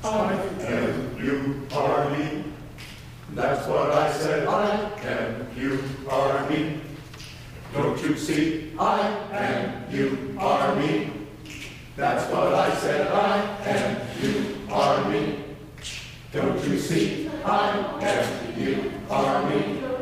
I am you are me. That's what I said. I am you are me. Don't you see? I am you are me. That's what I said. I am you are me. Don't you see? I am you are me.